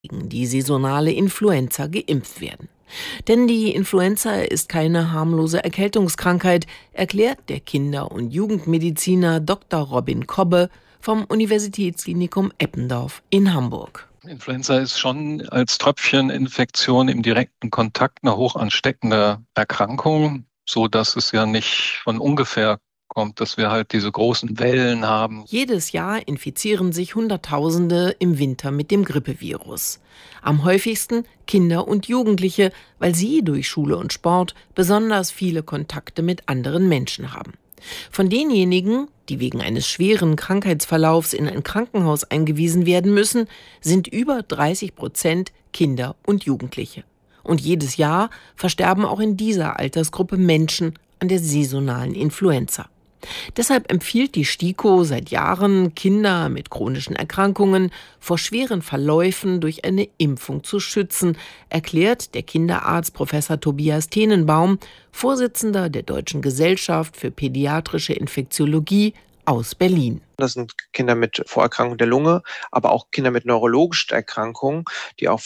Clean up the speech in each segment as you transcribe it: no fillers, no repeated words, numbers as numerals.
gegen die saisonale Influenza geimpft werden. Denn die Influenza ist keine harmlose Erkältungskrankheit, erklärt der Kinder- und Jugendmediziner Dr. Robin Kobbe vom Universitätsklinikum Eppendorf in Hamburg. Influenza ist schon als Tröpfcheninfektion im direkten Kontakt eine hoch ansteckende Erkrankung, so dass es ja nicht von ungefähr kommt, dass wir halt diese großen Wellen haben. Jedes Jahr infizieren sich Hunderttausende im Winter mit dem Grippevirus. Am häufigsten Kinder und Jugendliche, weil sie durch Schule und Sport besonders viele Kontakte mit anderen Menschen haben. Von denjenigen, die wegen eines schweren Krankheitsverlaufs in ein Krankenhaus eingewiesen werden müssen, sind über 30% Kinder und Jugendliche. Und jedes Jahr versterben auch in dieser Altersgruppe Menschen an der saisonalen Influenza. Deshalb empfiehlt die STIKO seit Jahren, Kinder mit chronischen Erkrankungen vor schweren Verläufen durch eine Impfung zu schützen, erklärt der Kinderarzt Professor Tobias Tenenbaum, Vorsitzender der Deutschen Gesellschaft für pädiatrische Infektiologie aus Berlin. Das sind Kinder mit Vorerkrankung der Lunge, aber auch Kinder mit neurologischen Erkrankungen, die auch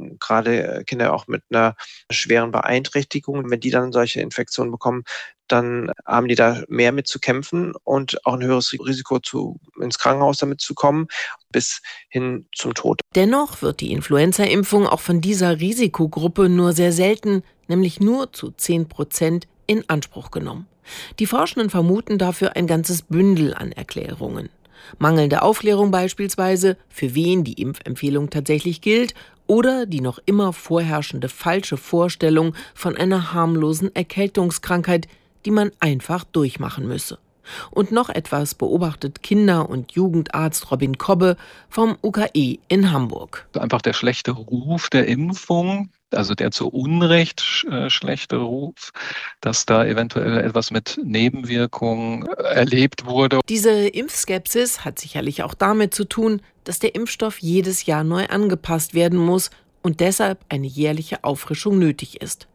gerade Kinder auch mit einer schweren Beeinträchtigung, wenn die dann solche Infektionen bekommen, dann haben die da mehr mit zu kämpfen und auch ein höheres Risiko, ins Krankenhaus damit zu kommen, bis hin zum Tod. Dennoch wird die Influenza-Impfung auch von dieser Risikogruppe nur sehr selten, nämlich nur zu 10% in Anspruch genommen. Die Forschenden vermuten dafür ein ganzes Bündel an Erklärungen. Mangelnde Aufklärung beispielsweise, für wen die Impfempfehlung tatsächlich gilt, oder die noch immer vorherrschende falsche Vorstellung von einer harmlosen Erkältungskrankheit, die man einfach durchmachen müsse. Und noch etwas beobachtet Kinder- und Jugendarzt Robin Kobbe vom UKE in Hamburg. Einfach der schlechte Ruf der Impfung, also der zu Unrecht schlechte Ruf, dass da eventuell etwas mit Nebenwirkungen erlebt wurde. Diese Impfskepsis hat sicherlich auch damit zu tun, dass der Impfstoff jedes Jahr neu angepasst werden muss und deshalb eine jährliche Auffrischung nötig ist.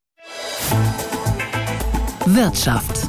Wirtschaft.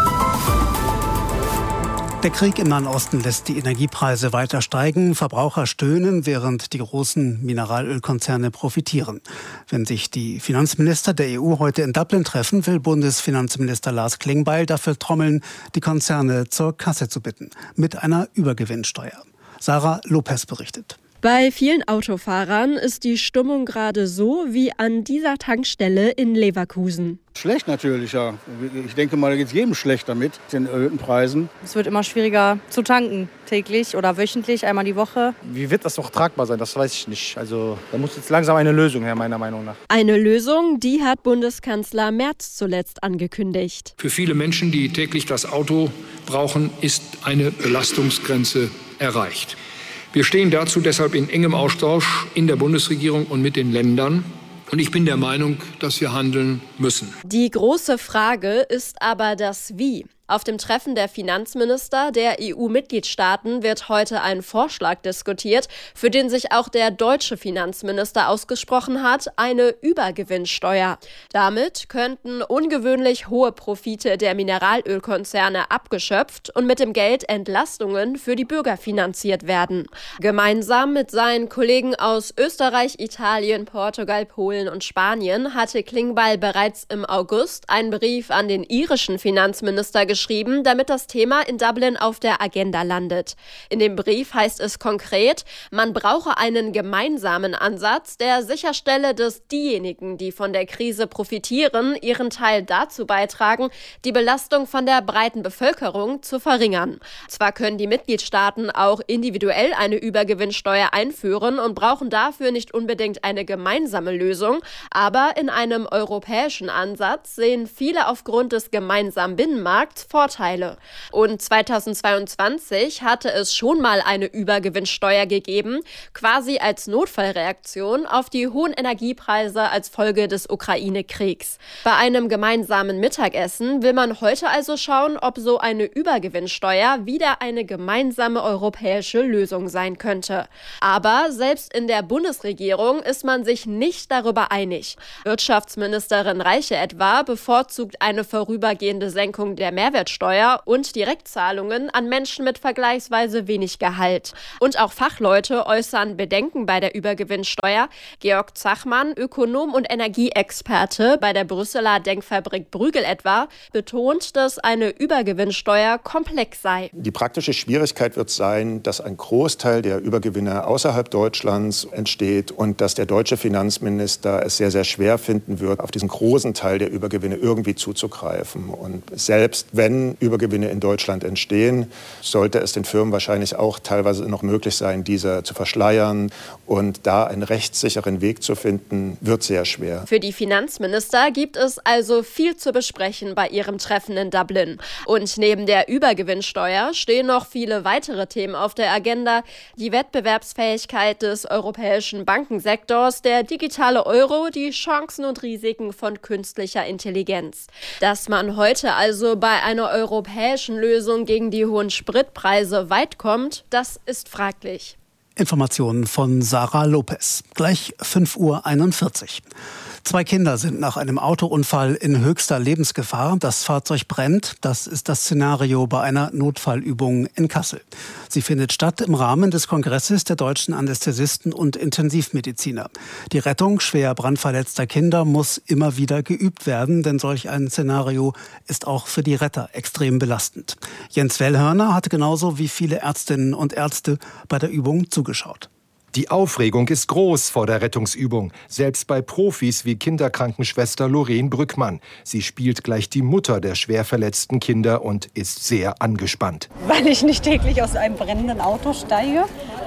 Der Krieg im Nahen Osten lässt die Energiepreise weiter steigen. Verbraucher stöhnen, während die großen Mineralölkonzerne profitieren. Wenn sich die Finanzminister der EU heute in Dublin treffen, will Bundesfinanzminister Lars Klingbeil dafür trommeln, die Konzerne zur Kasse zu bitten. Mit einer Übergewinnsteuer. Sarah Lopez berichtet. Bei vielen Autofahrern ist die Stimmung gerade so wie an dieser Tankstelle in Leverkusen. Schlecht natürlich, ja. Ich denke mal, da geht es jedem schlecht damit, den erhöhten Preisen. Es wird immer schwieriger zu tanken, täglich oder wöchentlich, einmal die Woche. Wie wird das noch tragbar sein, das weiß ich nicht. Also da muss jetzt langsam eine Lösung her, meiner Meinung nach. Eine Lösung, die hat Bundeskanzler Merz zuletzt angekündigt. Für viele Menschen, die täglich das Auto brauchen, ist eine Belastungsgrenze erreicht. Wir stehen dazu deshalb in engem Austausch in der Bundesregierung und mit den Ländern. Und ich bin der Meinung, dass wir handeln müssen. Die große Frage ist aber das Wie. Auf dem Treffen der Finanzminister der EU-Mitgliedstaaten wird heute ein Vorschlag diskutiert, für den sich auch der deutsche Finanzminister ausgesprochen hat, eine Übergewinnsteuer. Damit könnten ungewöhnlich hohe Profite der Mineralölkonzerne abgeschöpft und mit dem Geld Entlastungen für die Bürger finanziert werden. Gemeinsam mit seinen Kollegen aus Österreich, Italien, Portugal, Polen und Spanien hatte Klingbeil bereits im August einen Brief an den irischen Finanzminister geschrieben, damit das Thema in Dublin auf der Agenda landet. In dem Brief heißt es konkret, man brauche einen gemeinsamen Ansatz, der sicherstelle, dass diejenigen, die von der Krise profitieren, ihren Teil dazu beitragen, die Belastung von der breiten Bevölkerung zu verringern. Zwar können die Mitgliedstaaten auch individuell eine Übergewinnsteuer einführen und brauchen dafür nicht unbedingt eine gemeinsame Lösung, aber in einem europäischen Ansatz sehen viele aufgrund des gemeinsamen Binnenmarkts Vorteile. Und 2022 hatte es schon mal eine Übergewinnsteuer gegeben, quasi als Notfallreaktion auf die hohen Energiepreise als Folge des Ukraine-Kriegs. Bei einem gemeinsamen Mittagessen will man heute also schauen, ob so eine Übergewinnsteuer wieder eine gemeinsame europäische Lösung sein könnte. Aber selbst in der Bundesregierung ist man sich nicht darüber einig. Wirtschaftsministerin Reiche etwa bevorzugt eine vorübergehende Senkung der Mehrwertsteuer Mehrwertsteuer und Direktzahlungen an Menschen mit vergleichsweise wenig Gehalt. Und auch Fachleute äußern Bedenken bei der Übergewinnsteuer. Georg Zachmann, Ökonom und Energieexperte bei der Brüsseler Denkfabrik Bruegel etwa, betont, dass eine Übergewinnsteuer komplex sei. Die praktische Schwierigkeit wird sein, dass ein Großteil der Übergewinne außerhalb Deutschlands entsteht und dass der deutsche Finanzminister es sehr, sehr schwer finden wird, auf diesen großen Teil der Übergewinne irgendwie zuzugreifen. Und selbst wenn Übergewinne in Deutschland entstehen, sollte es den Firmen wahrscheinlich auch teilweise noch möglich sein, diese zu verschleiern. Und da einen rechtssicheren Weg zu finden, wird sehr schwer. Für die Finanzminister gibt es also viel zu besprechen bei ihrem Treffen in Dublin. Und neben der Übergewinnsteuer stehen noch viele weitere Themen auf der Agenda. Die Wettbewerbsfähigkeit des europäischen Bankensektors, der digitale Euro, die Chancen und Risiken von künstlicher Intelligenz. Dass man heute also bei einer europäischen Lösung gegen die hohen Spritpreise weit kommt, das ist fraglich. Informationen von Sarah Lopez. Gleich 5:41 Uhr. 2 Kinder sind nach einem Autounfall in höchster Lebensgefahr. Das Fahrzeug brennt. Das ist das Szenario bei einer Notfallübung in Kassel. Sie findet statt im Rahmen des Kongresses der deutschen Anästhesisten und Intensivmediziner. Die Rettung schwer brandverletzter Kinder muss immer wieder geübt werden, denn solch ein Szenario ist auch für die Retter extrem belastend. Jens Wellhörner hat genauso wie viele Ärztinnen und Ärzte bei der Übung zugeschaut. Die Aufregung ist groß vor der Rettungsübung, selbst bei Profis wie Kinderkrankenschwester Lorraine Brückmann. Sie spielt gleich die Mutter der schwer verletzten Kinder und ist sehr angespannt. Weil ich nicht täglich aus einem brennenden Auto steige.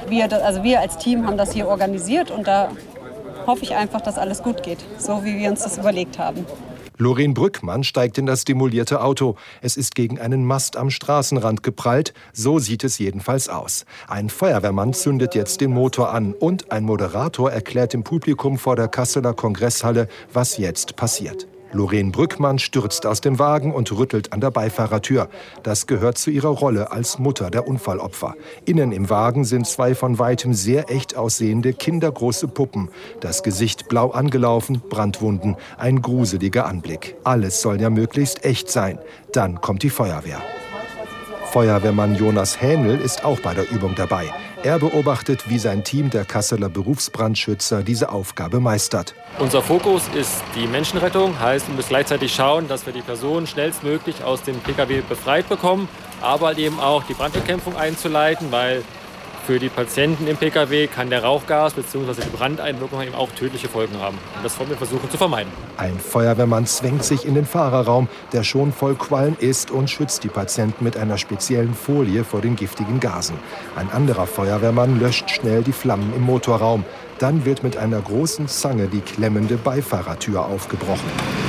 Wir als Team haben das hier organisiert und da hoffe ich einfach, dass alles gut geht, so wie wir uns das überlegt haben. Lorraine Brückmann steigt in das demolierte Auto. Es ist gegen einen Mast am Straßenrand geprallt. So sieht es jedenfalls aus. Ein Feuerwehrmann zündet jetzt den Motor an und ein Moderator erklärt dem Publikum vor der Kasseler Kongresshalle, was jetzt passiert. Lorraine Brückmann stürzt aus dem Wagen und rüttelt an der Beifahrertür. Das gehört zu ihrer Rolle als Mutter der Unfallopfer. Innen im Wagen sind 2 von weitem sehr echt aussehende, kindergroße Puppen. Das Gesicht blau angelaufen, Brandwunden, ein gruseliger Anblick. Alles soll ja möglichst echt sein. Dann kommt die Feuerwehr. Feuerwehrmann Jonas Hähnel ist auch bei der Übung dabei. Er beobachtet, wie sein Team der Kasseler Berufsbrandschützer diese Aufgabe meistert. Unser Fokus ist die Menschenrettung, heißt, wir müssen gleichzeitig schauen, dass wir die Personen schnellstmöglich aus dem Pkw befreit bekommen, aber eben auch die Brandbekämpfung einzuleiten, weil für die Patienten im Pkw kann der Rauchgas bzw. die Brandeinwirkung eben auch tödliche Folgen haben. Und das wollen wir versuchen zu vermeiden. Ein Feuerwehrmann zwängt sich in den Fahrerraum, der schon voll Qualm ist, und schützt die Patienten mit einer speziellen Folie vor den giftigen Gasen. Ein anderer Feuerwehrmann löscht schnell die Flammen im Motorraum. Dann wird mit einer großen Zange die klemmende Beifahrertür aufgebrochen.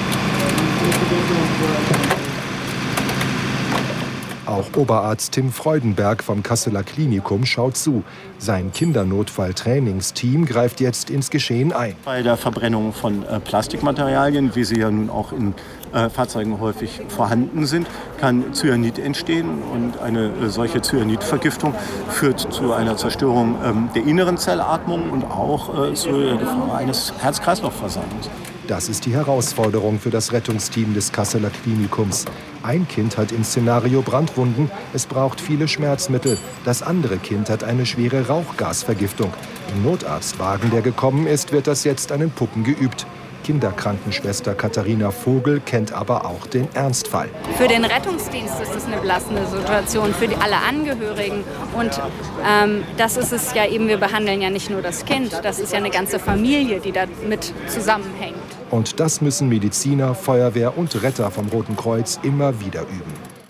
Auch Oberarzt Tim Freudenberg vom Kasseler Klinikum schaut zu. Sein Kindernotfall-Trainingsteam greift jetzt ins Geschehen ein. Bei der Verbrennung von Plastikmaterialien, wie sie ja nun auch in Fahrzeugen häufig vorhanden sind, kann Cyanid entstehen. Und eine solche Cyanidvergiftung führt zu einer Zerstörung der inneren Zellatmung und auch zu der Gefahr eines Herz-Kreislauf-Versagens. Das ist die Herausforderung für das Rettungsteam des Kasseler Klinikums. Ein Kind hat im Szenario Brandwunden, es braucht viele Schmerzmittel. Das andere Kind hat eine schwere Rauchgasvergiftung. Im Notarztwagen, der gekommen ist, wird das jetzt an den Puppen geübt. Kinderkrankenschwester Katharina Vogel kennt aber auch den Ernstfall. Für den Rettungsdienst ist es eine belastende Situation, für alle Angehörigen. Und das ist es ja eben, wir behandeln ja nicht nur das Kind, das ist ja eine ganze Familie, die da mit zusammenhängt. Und das müssen Mediziner, Feuerwehr und Retter vom Roten Kreuz immer wieder üben.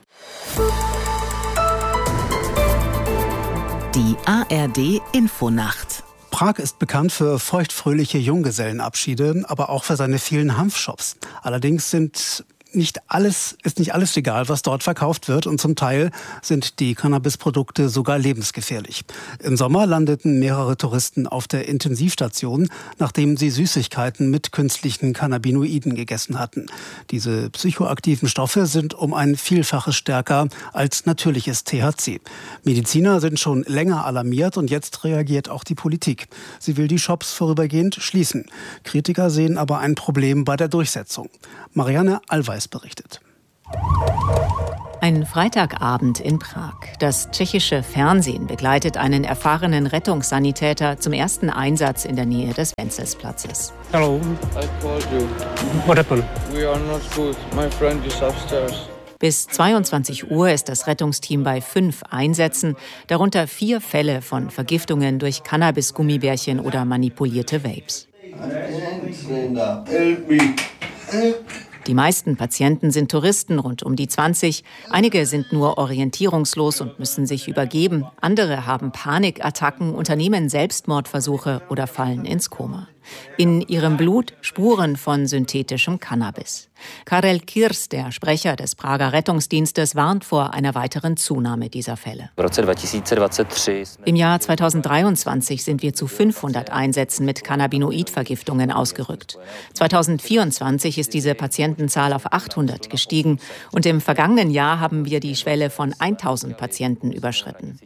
Die ARD Infonacht. Prag ist bekannt für feuchtfröhliche Junggesellenabschiede, aber auch für seine vielen Hanfshops. Allerdings ist nicht alles legal, was dort verkauft wird, und zum Teil sind die Cannabisprodukte sogar lebensgefährlich. Im Sommer landeten mehrere Touristen auf der Intensivstation, nachdem sie Süßigkeiten mit künstlichen Cannabinoiden gegessen hatten. Diese psychoaktiven Stoffe sind um ein Vielfaches stärker als natürliches THC. Mediziner sind schon länger alarmiert und jetzt reagiert auch die Politik. Sie will die Shops vorübergehend schließen. Kritiker sehen aber ein Problem bei der Durchsetzung. Marianne Allweis berichtet. Ein Freitagabend in Prag. Das tschechische Fernsehen begleitet einen erfahrenen Rettungssanitäter zum ersten Einsatz in der Nähe des Wencelsplatzes. Hello. I called you. What happened? We are not good. My friend is upstairs. Bis 22 Uhr ist das Rettungsteam bei 5 Einsätzen, darunter 4 Fälle von Vergiftungen durch Cannabis-Gummibärchen oder manipulierte Vapes. Die meisten Patienten sind Touristen, rund um die 20. Einige sind nur orientierungslos und müssen sich übergeben. Andere haben Panikattacken, unternehmen Selbstmordversuche oder fallen ins Koma. In ihrem Blut Spuren von synthetischem Cannabis. Karel Kirs, der Sprecher des Prager Rettungsdienstes, warnt vor einer weiteren Zunahme dieser Fälle. Im Jahr 2023 sind wir zu 500 Einsätzen mit Cannabinoidvergiftungen ausgerückt. 2024 ist diese Patientenzahl auf 800 gestiegen und im vergangenen Jahr haben wir die Schwelle von 1000 Patienten überschritten.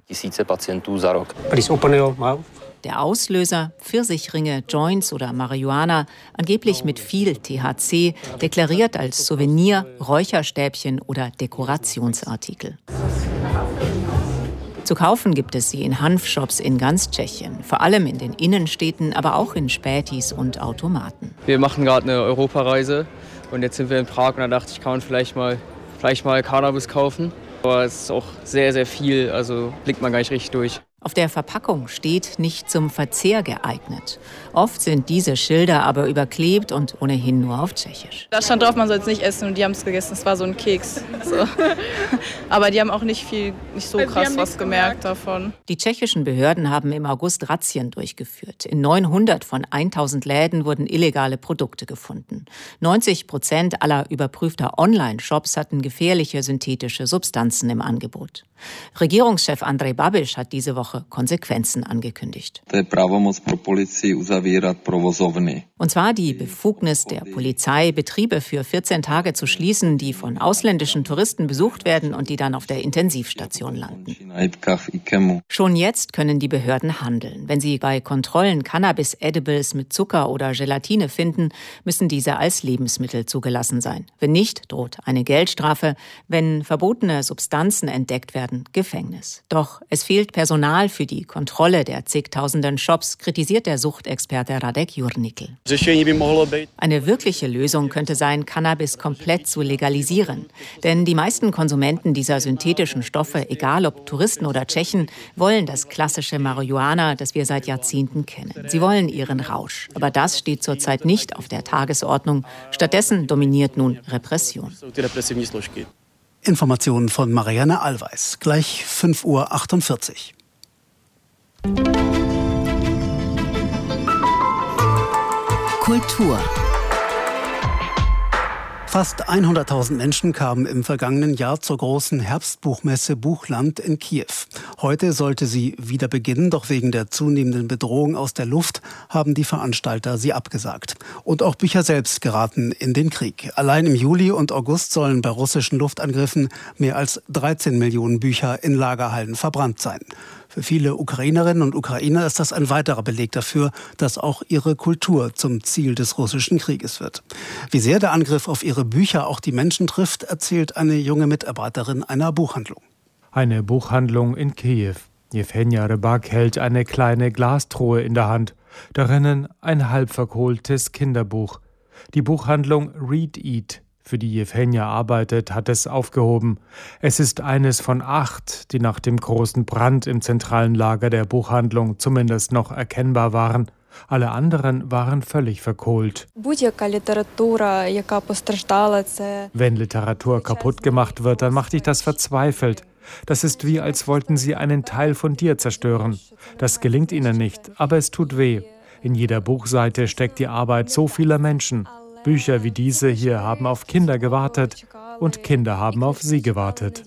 Der Auslöser, Pfirsichringe, Joints oder Marihuana, angeblich mit viel THC, deklariert als Souvenir, Räucherstäbchen oder Dekorationsartikel. Zu kaufen gibt es sie in Hanfshops in ganz Tschechien, vor allem in den Innenstädten, aber auch in Spätis und Automaten. Wir machen gerade eine Europareise und jetzt sind wir in Prag und da dachte ich, kann man vielleicht mal Cannabis kaufen. Aber es ist auch sehr, sehr viel, also blickt man gar nicht richtig durch. Auf der Verpackung steht nicht zum Verzehr geeignet. Oft sind diese Schilder aber überklebt und ohnehin nur auf Tschechisch. Da stand drauf, man soll es nicht essen und die haben es gegessen. Es war so ein Keks. So. Aber die haben auch nicht so krass was gemerkt davon. Die tschechischen Behörden haben im August Razzien durchgeführt. In 900 von 1000 Läden wurden illegale Produkte gefunden. 90% aller überprüfter Online-Shops hatten gefährliche synthetische Substanzen im Angebot. Regierungschef Andrej Babiš hat diese Woche Konsequenzen angekündigt. Und zwar die Befugnis der Polizei, Betriebe für 14 Tage zu schließen, die von ausländischen Touristen besucht werden und die dann auf der Intensivstation landen. Schon jetzt können die Behörden handeln. Wenn sie bei Kontrollen Cannabis-Edibles mit Zucker oder Gelatine finden, müssen diese als Lebensmittel zugelassen sein. Wenn nicht, droht eine Geldstrafe. Wenn verbotene Substanzen entdeckt werden, Gefängnis. Doch es fehlt Personal für die Kontrolle der zigtausenden Shops, kritisiert der Suchtexperte Radek Jurnikl. Eine wirkliche Lösung könnte sein, Cannabis komplett zu legalisieren. Denn die meisten Konsumenten dieser synthetischen Stoffe, egal ob Touristen oder Tschechen, wollen das klassische Marihuana, das wir seit Jahrzehnten kennen. Sie wollen ihren Rausch. Aber das steht zurzeit nicht auf der Tagesordnung. Stattdessen dominiert nun Repression. Informationen von Marianne Allweis. Gleich 5:48 Uhr. Kultur. Fast 100.000 Menschen kamen im vergangenen Jahr zur großen Herbstbuchmesse Buchland in Kiew. Heute sollte sie wieder beginnen, doch wegen der zunehmenden Bedrohung aus der Luft haben die Veranstalter sie abgesagt. Und auch Bücher selbst geraten in den Krieg. Allein im Juli und August sollen bei russischen Luftangriffen mehr als 13 Millionen Bücher in Lagerhallen verbrannt sein. Für viele Ukrainerinnen und Ukrainer ist das ein weiterer Beleg dafür, dass auch ihre Kultur zum Ziel des russischen Krieges wird. Wie sehr der Angriff auf ihre Bücher auch die Menschen trifft, erzählt eine junge Mitarbeiterin einer Buchhandlung. Eine Buchhandlung in Kiew. Jewhenja Rybak hält eine kleine Glastruhe in der Hand. Darin ein halb verkohltes Kinderbuch. Die Buchhandlung Read Eat, für die Jewhenja arbeitet, hat es aufgehoben. Es ist eines von 8, die nach dem großen Brand im zentralen Lager der Buchhandlung zumindest noch erkennbar waren. Alle anderen waren völlig verkohlt. Wenn Literatur kaputt gemacht wird, dann macht dich das verzweifelt. Das ist wie, als wollten sie einen Teil von dir zerstören. Das gelingt ihnen nicht, aber es tut weh. In jeder Buchseite steckt die Arbeit so vieler Menschen. Bücher wie diese hier haben auf Kinder gewartet und Kinder haben auf sie gewartet.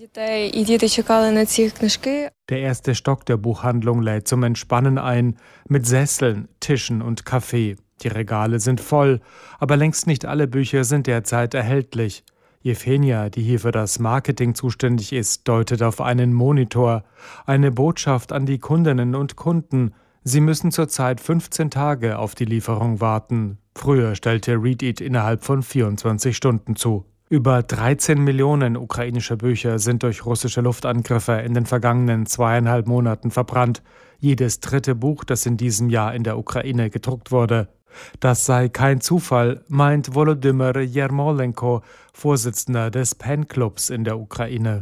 Der erste Stock der Buchhandlung lädt zum Entspannen ein, mit Sesseln, Tischen und Kaffee. Die Regale sind voll, aber längst nicht alle Bücher sind derzeit erhältlich. Jewhenja, die hier für das Marketing zuständig ist, deutet auf einen Monitor, eine Botschaft an die Kundinnen und Kunden. Sie müssen zurzeit 15 Tage auf die Lieferung warten. Früher stellte Read Eat innerhalb von 24 Stunden zu. Über 13 Millionen ukrainische Bücher sind durch russische Luftangriffe in den vergangenen 2,5 Monaten verbrannt. Jedes dritte Buch, das in diesem Jahr in der Ukraine gedruckt wurde. Das sei kein Zufall, meint Volodymyr Jermolenko, Vorsitzender des PEN-Clubs in der Ukraine.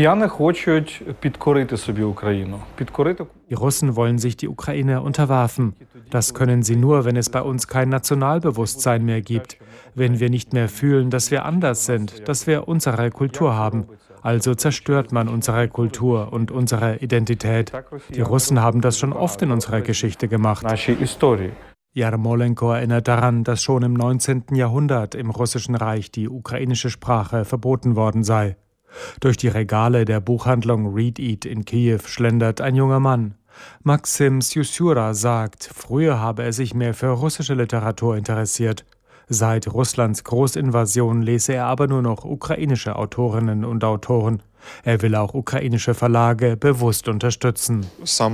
Die Russen wollen sich die Ukraine unterwerfen. Das können sie nur, wenn es bei uns kein Nationalbewusstsein mehr gibt, wenn wir nicht mehr fühlen, dass wir anders sind, dass wir unsere Kultur haben. Also zerstört man unsere Kultur und unsere Identität. Die Russen haben das schon oft in unserer Geschichte gemacht. Jermolenko erinnert daran, dass schon im 19. Jahrhundert im Russischen Reich die ukrainische Sprache verboten worden sei. Durch die Regale der Buchhandlung Read Eat in Kiew schlendert ein junger Mann. Maxim Syusura sagt, früher habe er sich mehr für russische Literatur interessiert. Seit Russlands Großinvasion lese er aber nur noch ukrainische Autorinnen und Autoren. Er will auch ukrainische Verlage bewusst unterstützen.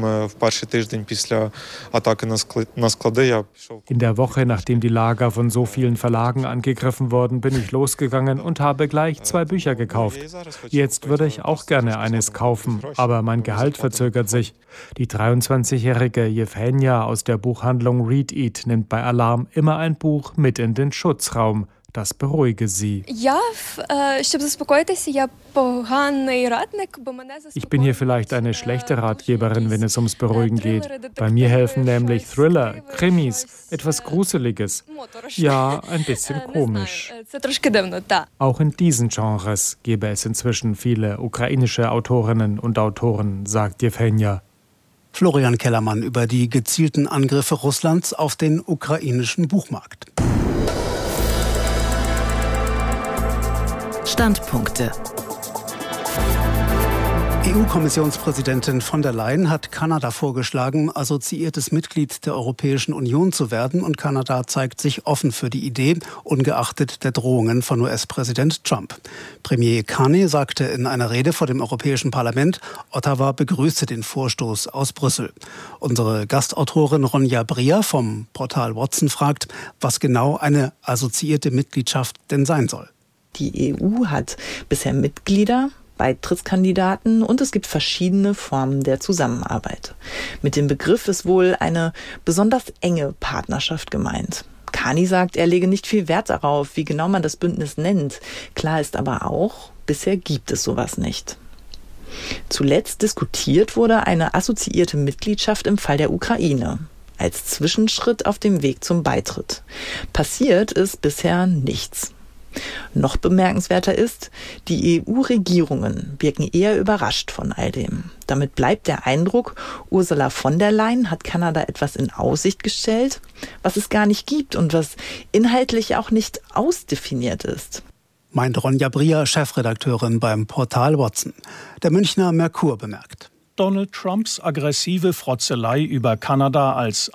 In der Woche, nachdem die Lager von so vielen Verlagen angegriffen wurden, bin ich losgegangen und habe gleich 2 Bücher gekauft. Jetzt würde ich auch gerne eines kaufen, aber mein Gehalt verzögert sich. Die 23-jährige Jewhenja aus der Buchhandlung Read Eat nimmt bei Alarm immer ein Buch mit in den Schutzraum. Das beruhige sie. Ich bin hier vielleicht eine schlechte Ratgeberin, wenn es ums Beruhigen geht. Bei mir helfen nämlich Thriller, Krimis, etwas Gruseliges. Ja, ein bisschen komisch. Auch in diesen Genres gäbe es inzwischen viele ukrainische Autorinnen und Autoren, sagt Jewhenja. Florian Kellermann über die gezielten Angriffe Russlands auf den ukrainischen Buchmarkt. Standpunkte. EU-Kommissionspräsidentin von der Leyen hat Kanada vorgeschlagen, assoziiertes Mitglied der Europäischen Union zu werden, und Kanada zeigt sich offen für die Idee, ungeachtet der Drohungen von US-Präsident Trump. Premier Carney sagte in einer Rede vor dem Europäischen Parlament, Ottawa begrüße den Vorstoß aus Brüssel. Unsere Gastautorin Ronja Brier vom Portal Watson fragt, was genau eine assoziierte Mitgliedschaft denn sein soll. Die EU hat bisher Mitglieder, Beitrittskandidaten und es gibt verschiedene Formen der Zusammenarbeit. Mit dem Begriff ist wohl eine besonders enge Partnerschaft gemeint. Carney sagt, er lege nicht viel Wert darauf, wie genau man das Bündnis nennt. Klar ist aber auch, bisher gibt es sowas nicht. Zuletzt diskutiert wurde eine assoziierte Mitgliedschaft im Fall der Ukraine, als Zwischenschritt auf dem Weg zum Beitritt. Passiert ist bisher nichts. Noch bemerkenswerter ist, die EU-Regierungen wirken eher überrascht von all dem. Damit bleibt der Eindruck, Ursula von der Leyen hat Kanada etwas in Aussicht gestellt, was es gar nicht gibt und was inhaltlich auch nicht ausdefiniert ist. Meint Ronja Brier, Chefredakteurin beim Portal Watson. Der Münchner Merkur bemerkt. Donald Trumps aggressive Frotzelei über Kanada als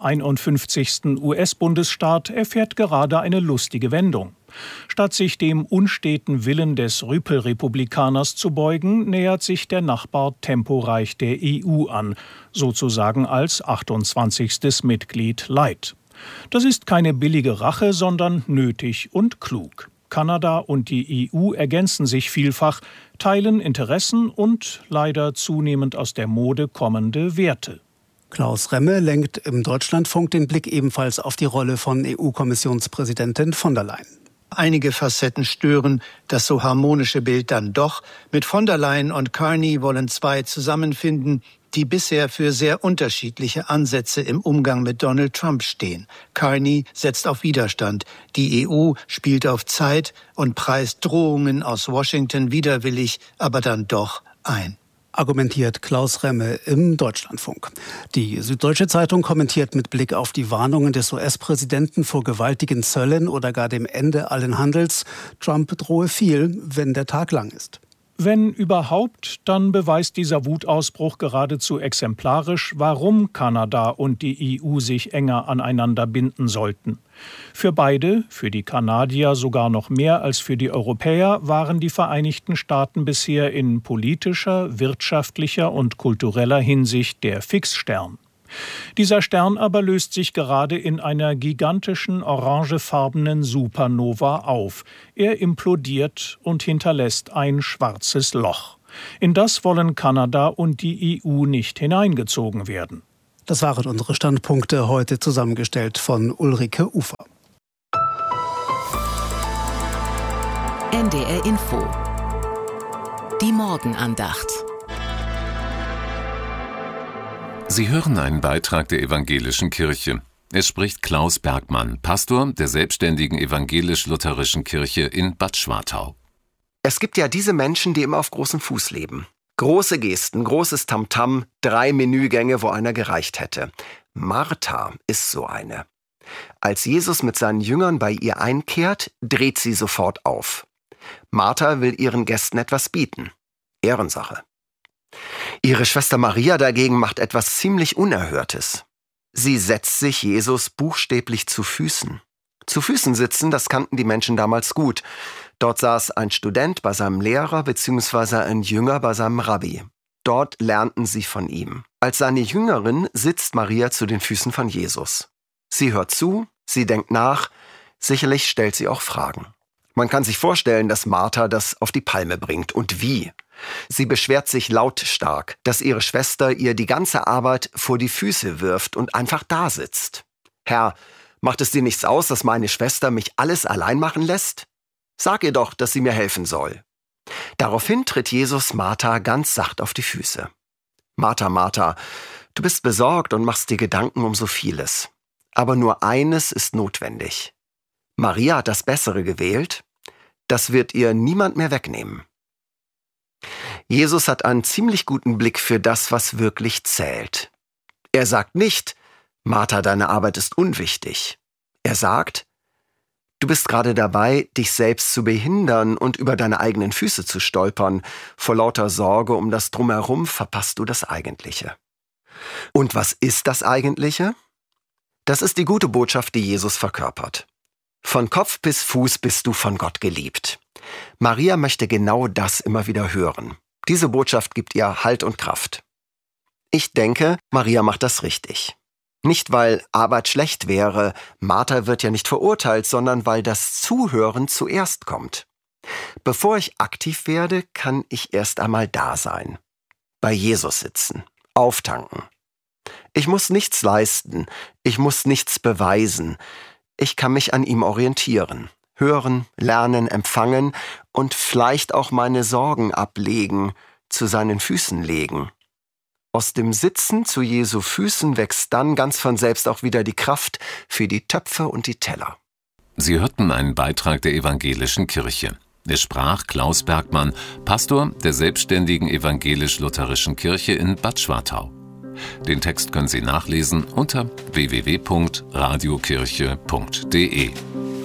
51. US-Bundesstaat erfährt gerade eine lustige Wendung. Statt sich dem unsteten Willen des Rüpelrepublikaners zu beugen, nähert sich der Nachbar temporeich der EU an, sozusagen als 28. Mitglied light. Das ist keine billige Rache, sondern nötig und klug. Kanada und die EU ergänzen sich vielfach, teilen Interessen und leider zunehmend aus der Mode kommende Werte. Klaus Remme lenkt im Deutschlandfunk den Blick ebenfalls auf die Rolle von EU-Kommissionspräsidentin von der Leyen. Einige Facetten stören das so harmonische Bild dann doch. Mit von der Leyen und Carney wollen 2 zusammenfinden, die bisher für sehr unterschiedliche Ansätze im Umgang mit Donald Trump stehen. Carney setzt auf Widerstand. Die EU spielt auf Zeit und preist Drohungen aus Washington widerwillig, aber dann doch ein. Argumentiert Klaus Remme im Deutschlandfunk. Die Süddeutsche Zeitung kommentiert mit Blick auf die Warnungen des US-Präsidenten vor gewaltigen Zöllen oder gar dem Ende allen Handels, Trump drohe viel, wenn der Tag lang ist. Wenn überhaupt, dann beweist dieser Wutausbruch geradezu exemplarisch, warum Kanada und die EU sich enger aneinander binden sollten. Für beide, für die Kanadier sogar noch mehr als für die Europäer, waren die Vereinigten Staaten bisher in politischer, wirtschaftlicher und kultureller Hinsicht der Fixstern. Dieser Stern aber löst sich gerade in einer gigantischen orangefarbenen Supernova auf. Er implodiert und hinterlässt ein schwarzes Loch. In das wollen Kanada und die EU nicht hineingezogen werden. Das waren unsere Standpunkte, heute zusammengestellt von Ulrike Ufer. NDR Info. Die Morgenandacht. Sie hören einen Beitrag der Evangelischen Kirche. Es spricht Klaus Bergmann, Pastor der selbstständigen evangelisch-lutherischen Kirche in Bad Schwartau. Es gibt ja diese Menschen, die immer auf großem Fuß leben. Große Gesten, großes Tamtam, 3 Menügänge, wo einer gereicht hätte. Martha ist so eine. Als Jesus mit seinen Jüngern bei ihr einkehrt, dreht sie sofort auf. Martha will ihren Gästen etwas bieten. Ehrensache. Ihre Schwester Maria dagegen macht etwas ziemlich Unerhörtes. Sie setzt sich Jesus buchstäblich zu Füßen. Zu Füßen sitzen, das kannten die Menschen damals gut. Dort saß ein Student bei seinem Lehrer bzw. ein Jünger bei seinem Rabbi. Dort lernten sie von ihm. Als seine Jüngerin sitzt Maria zu den Füßen von Jesus. Sie hört zu, sie denkt nach, sicherlich stellt sie auch Fragen. Man kann sich vorstellen, dass Martha das auf die Palme bringt. Und wie? Sie beschwert sich lautstark, dass ihre Schwester ihr die ganze Arbeit vor die Füße wirft und einfach da sitzt. Herr, macht es dir nichts aus, dass meine Schwester mich alles allein machen lässt? Sag ihr doch, dass sie mir helfen soll. Daraufhin tritt Jesus Martha ganz sacht auf die Füße. Martha, Martha, du bist besorgt und machst dir Gedanken um so vieles. Aber nur eines ist notwendig. Maria hat das Bessere gewählt. Das wird ihr niemand mehr wegnehmen. Jesus hat einen ziemlich guten Blick für das, was wirklich zählt. Er sagt nicht, Martha, deine Arbeit ist unwichtig. Er sagt, du bist gerade dabei, dich selbst zu behindern und über deine eigenen Füße zu stolpern. Vor lauter Sorge um das Drumherum verpasst du das Eigentliche. Und was ist das Eigentliche? Das ist die gute Botschaft, die Jesus verkörpert. Von Kopf bis Fuß bist du von Gott geliebt. Maria möchte genau das immer wieder hören. Diese Botschaft gibt ihr Halt und Kraft. Ich denke, Maria macht das richtig. Nicht, weil Arbeit schlecht wäre, Martha wird ja nicht verurteilt, sondern weil das Zuhören zuerst kommt. Bevor ich aktiv werde, kann ich erst einmal da sein. Bei Jesus sitzen, auftanken. Ich muss nichts leisten, ich muss nichts beweisen. Ich kann mich an ihm orientieren, hören, lernen, empfangen und vielleicht auch meine Sorgen ablegen, zu seinen Füßen legen. Aus dem Sitzen zu Jesu Füßen wächst dann ganz von selbst auch wieder die Kraft für die Töpfe und die Teller. Sie hörten einen Beitrag der Evangelischen Kirche. Es sprach Klaus Bergmann, Pastor der selbstständigen evangelisch-lutherischen Kirche in Bad Schwartau. Den Text können Sie nachlesen unter www.radiokirche.de.